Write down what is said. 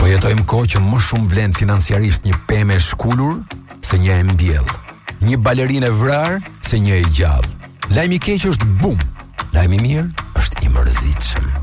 jetojmë kohë që më shumë vlen financiarisht një pemë e shkullur se një e mbjell. Një balerinë e vrarë se një e gjallë. Lajmi i keq është bum. Lajmi i mirë është i mërzitshëm.